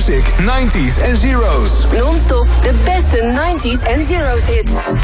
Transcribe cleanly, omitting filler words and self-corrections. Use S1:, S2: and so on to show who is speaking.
S1: Music 90s en Zeros.
S2: Non-stop de beste 90s en Zeros hits.